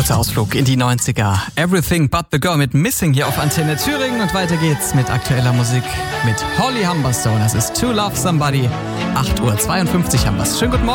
Kurzer Ausflug in die 90er. Everything But The Girl mit Missing hier auf Antenne Thüringen. Und weiter geht's mit aktueller Musik mit Holly Humberstone. Das ist To Love Somebody. 8:52 Uhr haben wir's. Schönen guten Morgen.